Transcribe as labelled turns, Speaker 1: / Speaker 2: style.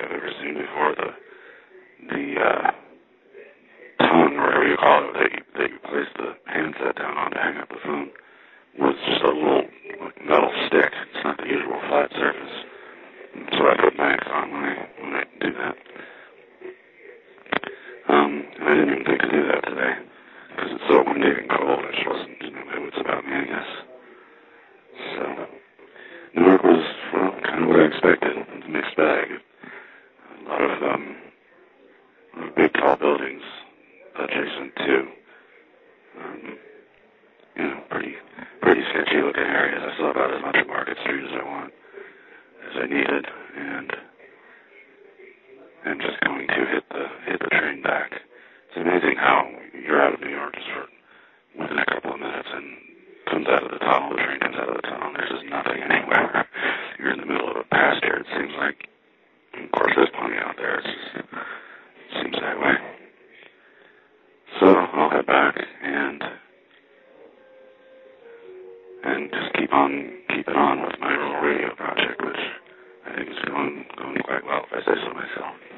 Speaker 1: I've ever seen before. The tongue, or whatever you call it, that you place the handset down on to hang up the phone, was just a little metal stick. It's not the usual flat surface. So I put mags on when I do that. And I didn't even think to do that today because it's so windy and cold. I just wasn't in the mood about me, I guess. So New York was, well, kind of what I expected. It's a mixed bag. A lot of big, tall buildings adjacent to, pretty sketchy looking areas. I saw about as much of Market Street as I needed, and just going to hit the train back. It's amazing how you're out of New York just within a couple of minutes, and comes out of the tunnel. The train comes out of the tunnel. And there's just nothing anywhere. You're in the middle of a pasture. It seems like. Of course, there's plenty out there. It seems that way. So I'll head back and just keeping on with my little radio project, which I think is going quite well, if I say so myself.